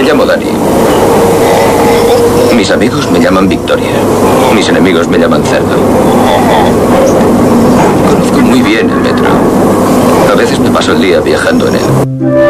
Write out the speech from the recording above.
Me llamo Dani. Mis amigos me llaman Victoria. Mis enemigos me llaman Cerdo. Conozco muy bien el metro. A veces me paso el día viajando en él.